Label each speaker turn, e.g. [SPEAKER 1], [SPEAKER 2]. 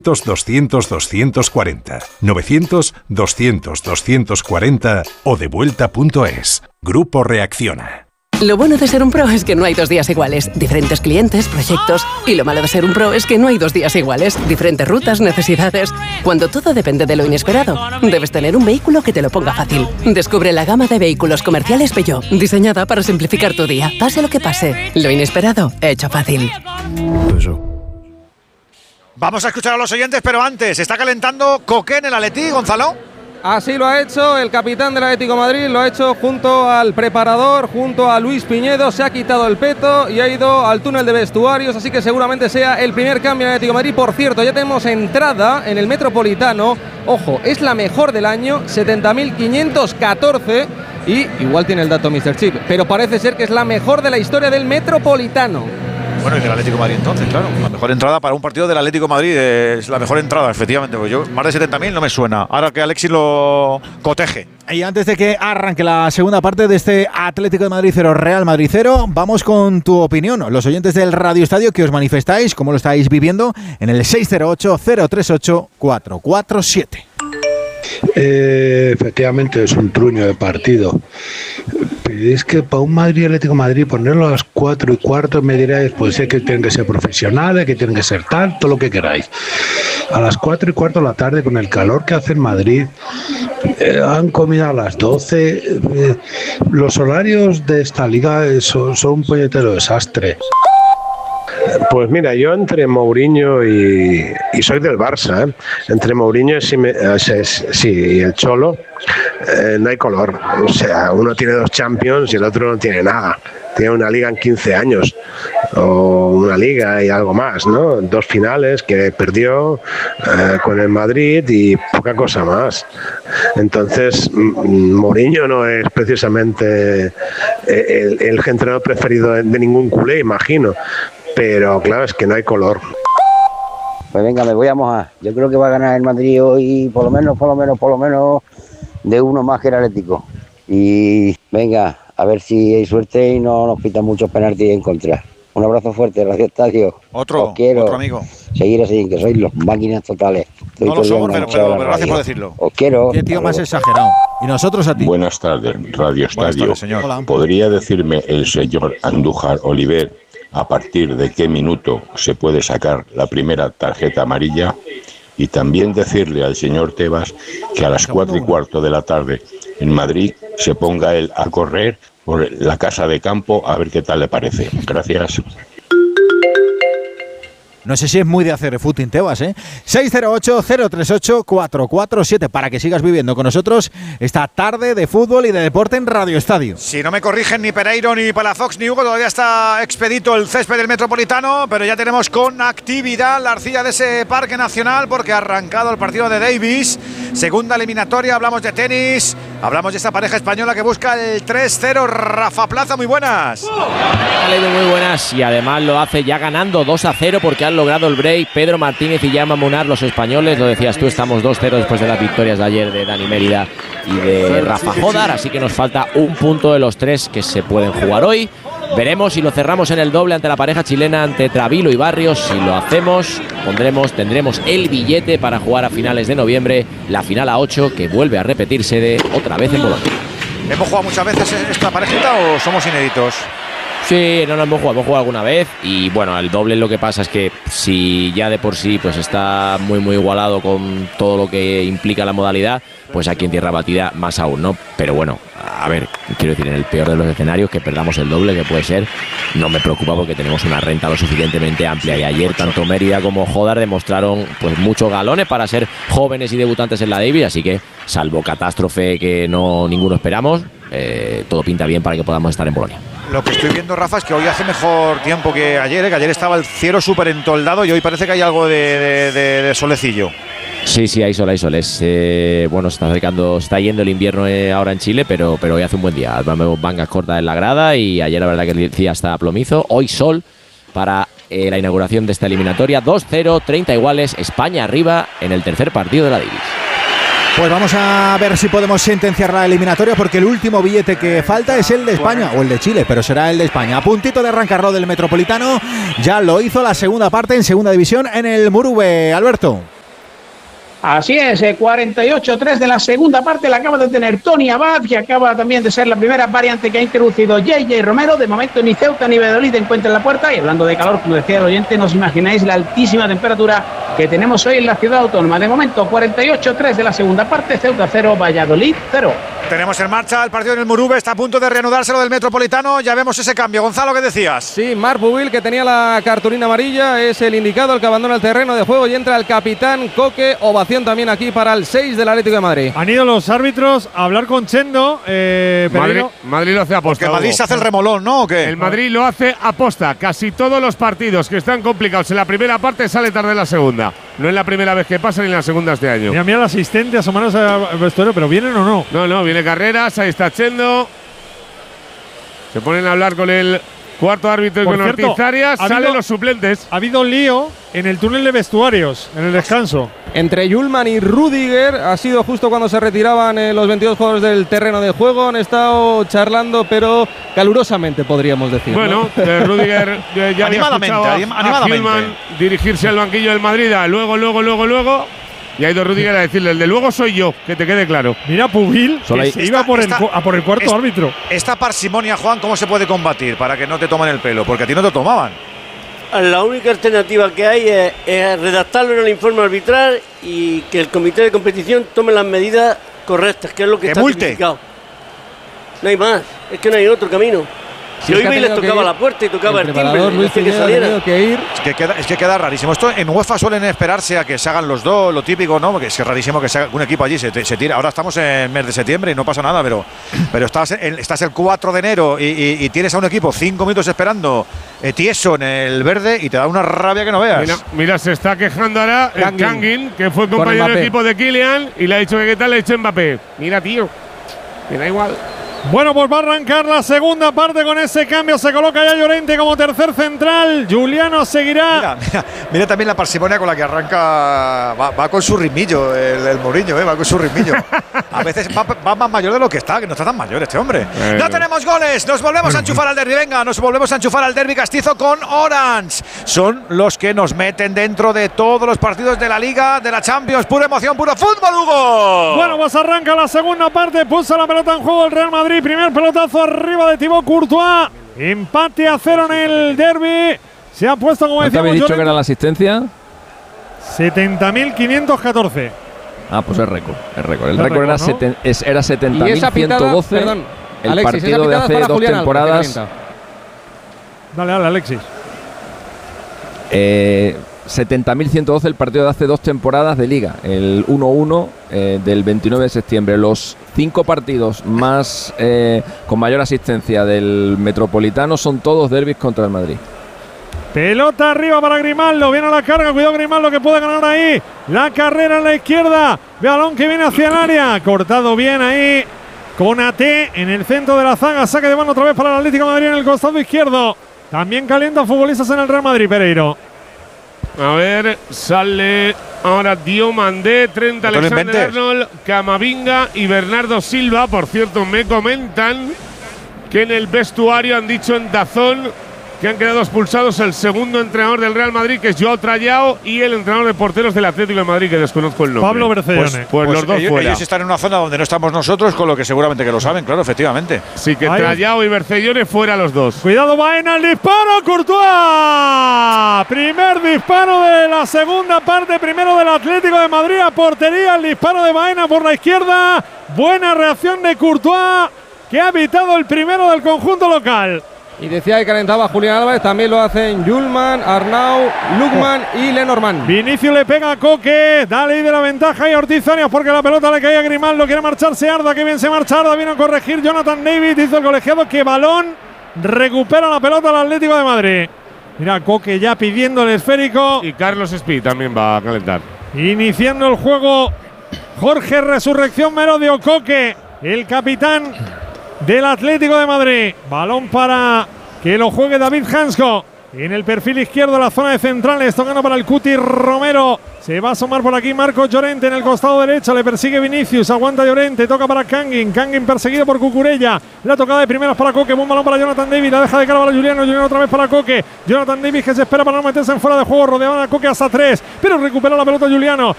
[SPEAKER 1] 200-240, 900-200-240 o devuelta.es. Grupo Reacciona.
[SPEAKER 2] Lo bueno de ser un pro es que no hay 2 días iguales. Diferentes clientes, proyectos. Y lo malo de ser un pro es que no hay 2 días iguales. Diferentes rutas, necesidades. Cuando todo depende de lo inesperado, debes tener un vehículo que te lo ponga fácil. Descubre la gama de vehículos comerciales Peugeot, diseñada para simplificar tu día. Pase lo que pase, lo inesperado, hecho fácil.
[SPEAKER 3] Vamos a escuchar a los oyentes, pero antes, ¿está calentando Coque en el Atleti, Gonzalo?
[SPEAKER 4] Así lo ha hecho el capitán del Atlético de Madrid, lo ha hecho junto al preparador, junto a Luis Piñedo, se ha quitado el peto y ha ido al túnel de vestuarios, así que seguramente sea el primer cambio en el Atlético de Madrid. Por cierto, ya tenemos entrada en el Metropolitano, ojo, es la mejor del año, 70.514 y igual tiene el dato Mr. Chip, pero parece ser que es la mejor de la historia del Metropolitano.
[SPEAKER 3] Bueno, y del Atlético de Madrid entonces, claro. La mejor entrada para un partido del Atlético de Madrid es la mejor entrada, efectivamente. Porque yo, más de 70.000 no me suena. Ahora que Alexis lo coteje.
[SPEAKER 5] Y antes de que arranque la segunda parte de este Atlético de Madrid 0, Real Madrid 0, vamos con tu opinión. Los oyentes del Radio Estadio que os manifestáis, cómo lo estáis viviendo, en el 608-038-447.
[SPEAKER 6] Efectivamente es un truño de partido. Pero es que para un Madrid Atlético de Madrid ponerlo a las 4:15 me diréis, pues es que tienen que ser profesionales, que tienen que ser tal, todo lo que queráis. A las 4:15 de la tarde, con el calor que hace en Madrid, han comido a las 12. Los horarios de esta liga son un puñetero desastre.
[SPEAKER 7] Pues mira, yo entre Mourinho y soy del Barça, ¿eh? Entre Mourinho y el Cholo no hay color. O sea, uno tiene 2 Champions y el otro no tiene nada. Tiene una liga en 15 años o una liga y algo más, ¿no? 2 finales que perdió con el Madrid y poca cosa más. Entonces, Mourinho no es precisamente el entrenador preferido de ningún culé, imagino. Pero claro, es que no hay color.
[SPEAKER 8] Pues venga, me voy a mojar. Yo creo que va a ganar el Madrid hoy por lo menos de uno más que el Atlético. Y venga, a ver si hay suerte y no nos pitan muchos penaltis en contra. Un abrazo fuerte, Radio Estadio.
[SPEAKER 3] Otro amigo.
[SPEAKER 8] Seguir así, que sois los máquinas totales.
[SPEAKER 3] No lo somos, pero gracias por decirlo.
[SPEAKER 8] Os quiero.
[SPEAKER 5] Qué tío más exagerado. Y nosotros a ti.
[SPEAKER 9] Buenas tardes, Radio Estadio.
[SPEAKER 3] Buenas tardes, señor.
[SPEAKER 5] Hola.
[SPEAKER 9] ¿Podría decirme el señor Andújar Oliver a partir de qué minuto se puede sacar la primera tarjeta amarilla? Y también decirle al señor Tebas que a las 4:15 de la tarde en Madrid se ponga él a correr por la casa de campo a ver qué tal le parece. Gracias.
[SPEAKER 5] No sé si es muy de hacer footing, Tebas, ¿eh? 608-038-447 para que sigas viviendo con nosotros esta tarde de fútbol y de deporte en Radio Estadio.
[SPEAKER 3] Si no me corrigen ni Pereiro, ni Palafox, ni Hugo, todavía está expedito el césped del Metropolitano, pero ya tenemos con actividad la arcilla de ese Parque Nacional porque ha arrancado el partido de Davis. Segunda eliminatoria, hablamos de tenis, hablamos de esta pareja española que busca el 3-0. Rafa Plaza, muy buenas.
[SPEAKER 10] Muy buenas, y además lo hace ya ganando 2-0 porque han logrado el break Pedro Martínez y Jaume Munar, los españoles. Lo decías tú, estamos 2-0 después de las victorias de ayer de Dani Mérida y de Rafa Jodar, así que nos falta un punto de los 3 que se pueden jugar hoy. Veremos si lo cerramos en el doble ante la pareja chilena, ante Travilo y Barrios. Si lo hacemos, tendremos el billete para jugar a finales de noviembre la final a 8 que vuelve a repetirse de otra vez en Bolonia.
[SPEAKER 3] ¿Hemos jugado muchas veces esta parejita o somos inéditos?
[SPEAKER 10] Sí, no hemos jugado alguna vez y bueno, el doble lo que pasa es que si ya de por sí pues está muy igualado con todo lo que implica la modalidad, pues aquí en tierra batida más aún, ¿no? Pero bueno, a ver, quiero decir, en el peor de los escenarios que perdamos el doble, que puede ser, no me preocupa porque tenemos una renta lo suficientemente amplia y ayer tanto Mérida como Jodar demostraron pues muchos galones para ser jóvenes y debutantes en la Davis, así que salvo catástrofe que no ninguno esperamos, todo pinta bien para que podamos estar en Bolonia.
[SPEAKER 3] Lo que estoy viendo, Rafa, es que hoy hace mejor tiempo que ayer estaba el cielo súper entoldado y hoy parece que hay algo de solecillo.
[SPEAKER 10] Sí, hay sol. Bueno, está yendo el invierno ahora en Chile, pero hoy hace un buen día. Vemos mangas cortas en la grada y ayer la verdad que el día está plomizo. Hoy sol para la inauguración de esta eliminatoria. 2-0, 30 iguales, España arriba en el tercer partido de la Davis.
[SPEAKER 5] Pues vamos a ver si podemos sentenciar la eliminatoria, porque el último billete que falta es el de España, o el de Chile, pero será el de España. A puntito de arrancarlo del Metropolitano, ya lo hizo la segunda parte en segunda división en el Murube. Alberto.
[SPEAKER 11] Así es, 48-3 de la segunda parte la acaba de tener Tony Abad, que acaba también de ser la primera variante que ha introducido JJ Romero. De momento ni Ceuta ni Valladolid encuentran la puerta, y hablando de calor, como decía el oyente, no os imagináis la altísima temperatura que tenemos hoy en la ciudad autónoma. De momento 48-3 de la segunda parte, Ceuta 0, Valladolid 0.
[SPEAKER 3] Tenemos en marcha el partido en el Murube, está a punto de reanudarse lo del Metropolitano, ya vemos ese cambio. Gonzalo, ¿qué decías?
[SPEAKER 4] Sí, Marc Bubil, que tenía la cartulina amarilla, es el indicado, el que abandona el terreno de juego, y entra el capitán Coque. Ovación también aquí para el 6 del Atlético de Madrid.
[SPEAKER 12] Han ido los árbitros a hablar con Chendo.
[SPEAKER 13] Madrid lo hace aposta.
[SPEAKER 3] Porque Madrid se hace el remolón, ¿no? ¿O qué?
[SPEAKER 13] El Madrid lo hace aposta. Casi todos los partidos que están complicados en la primera parte sale tarde en la segunda. No es la primera vez que pasa ni en la segunda este año.
[SPEAKER 12] Mira al asistente asomándose al vestuario, pero ¿vienen o no?
[SPEAKER 13] No, viene Carreras, ahí está Chendo. Se ponen a hablar con el cuarto árbitro y con Ortiz Arias. Salen los suplentes.
[SPEAKER 12] Ha habido lío en el túnel de vestuarios, en el descanso.
[SPEAKER 4] Entre Yulman y Rüdiger, ha sido justo cuando se retiraban los 22 jugadores del terreno de juego. Han estado charlando, pero calurosamente, podríamos decir.
[SPEAKER 13] Bueno, Rüdiger ya
[SPEAKER 3] animadamente,
[SPEAKER 13] había escuchado a Yulman dirigirse al banquillo del Madrid. Luego. Y ha ido Rüdiger a decirle: el de luego soy yo, que te quede claro.
[SPEAKER 12] Mira, Pubil, que se iba por el cuarto árbitro.
[SPEAKER 3] Esta parsimonia, Juan, ¿cómo se puede combatir para que no te tomen el pelo? Porque a ti no te tomaban.
[SPEAKER 14] La única alternativa que hay es redactarlo en el informe arbitral y que el comité de competición tome las medidas correctas, que es lo que está tipificado. No hay más, es que no hay otro camino. Si hoy les tocaba la puerta y tocaba el timbre, que saliera.
[SPEAKER 3] Es que queda rarísimo. Esto en UEFA suelen esperarse a que se hagan los dos, lo típico, ¿no? Porque es que es rarísimo que un equipo allí se tira. Ahora estamos en mes de septiembre y no pasa nada, pero estás el 4 de enero y tienes a un equipo 5 minutos esperando tieso en el verde y te da una rabia que no veas.
[SPEAKER 13] Mira, se está quejando ahora el Kangin, que fue compañero del equipo de Kylian, y le ha dicho que qué tal le ha hecho Mbappé. Mira, tío, me da igual.
[SPEAKER 12] Bueno, pues va a arrancar la segunda parte con ese cambio. Se coloca ya Llorente como tercer central. Juliano seguirá.
[SPEAKER 3] Mira también la parsimonia con la que arranca. Va con su ritmillo el Mourinho, va con su ritmillo. A veces va más mayor de lo que está, que no está tan mayor este hombre. ¡No tenemos goles! Nos volvemos a enchufar al derbi. Venga, nos volvemos a enchufar al derbi castizo con Orange. Son los que nos meten dentro de todos los partidos de la Liga, de la Champions. Pura emoción, puro fútbol, Hugo.
[SPEAKER 12] Bueno, pues arranca la segunda parte. Puso la pelota en juego el Real Madrid. Primer pelotazo arriba de Thibaut Courtois. Empate a 0 en el derbi. Se ha puesto, como decíamos,
[SPEAKER 15] ¿habéis dicho que era la asistencia?
[SPEAKER 12] 70.514.
[SPEAKER 15] Ah, pues es récord. El récord era, ¿no? Era 70.112. El
[SPEAKER 4] Alexis,
[SPEAKER 15] partido de hace dos temporadas.
[SPEAKER 12] Dale, Alexis.
[SPEAKER 15] 70.112 el partido de hace 2 temporadas de Liga, el 1-1 del 29 de septiembre. Los 5 partidos más con mayor asistencia del Metropolitano son todos derbis contra el Madrid.
[SPEAKER 12] Pelota arriba para Grimaldo, viene a la carga, cuidado Grimaldo que puede ganar ahí. La carrera en la izquierda, balón que viene hacia el área, cortado bien ahí con AT en el centro de la zaga, saque de mano otra vez para el Atlético de Madrid en el costado izquierdo. También calientan futbolistas en el Real Madrid, Pereiro.
[SPEAKER 13] A ver, sale ahora Diomandé, Trent Alexander-Arnold, Camavinga y Bernardo Silva. Por cierto, me comentan que en el vestuario han dicho en DAZN que han quedado expulsados el segundo entrenador del Real Madrid, que es Joao Trallao, y el entrenador de porteros del Atlético de Madrid, que desconozco el nombre.
[SPEAKER 12] Pablo Bercellone.
[SPEAKER 13] Pues los dos fuera.
[SPEAKER 3] Ellos están en una zona donde no estamos nosotros, con lo que seguramente que lo saben, claro, efectivamente.
[SPEAKER 13] Sí, que Trallao y Bercellone fuera los dos.
[SPEAKER 12] Cuidado, Baena, el disparo, Courtois. Primer disparo de la segunda parte, primero del Atlético de Madrid a portería, el disparo de Baena por la izquierda. Buena reacción de Courtois, que ha evitado el primero del conjunto local.
[SPEAKER 4] Y decía que calentaba Julián Álvarez, también lo hacen Yulman, Arnau, Lukman y Lenormand.
[SPEAKER 12] Vinicius le pega a Coque, da ley de la ventaja y Ortiz Arias porque la pelota le cae a Grimaldo, quiere marcharse Arda, que bien se marcha Arda, viene a corregir Jonathan David, hizo el colegiado, que balón, recupera la pelota al Atlético de Madrid. Mira, Coque ya pidiendo el esférico.
[SPEAKER 13] Y Carlos Espí también va a calentar.
[SPEAKER 12] Iniciando el juego, Jorge Resurrección Merodio, Coque, el capitán del Atlético de Madrid. Balón para que lo juegue David Hansko. En el perfil izquierdo, la zona de centrales, tocando para el Cuti Romero. Se va a asomar por aquí Marcos Llorente en el costado derecho. Le persigue Vinicius. Aguanta Llorente. Toca para Kangin. Kangin perseguido por Cucurella. La tocada de primeras para Coque. Buen balón para Jonathan David. La deja de cara para Juliano. Juliano otra vez para Coque. Jonathan David que se espera para no meterse en fuera de juego. Rodeaban a Coque hasta 3. Pero recupera la pelota Juliano.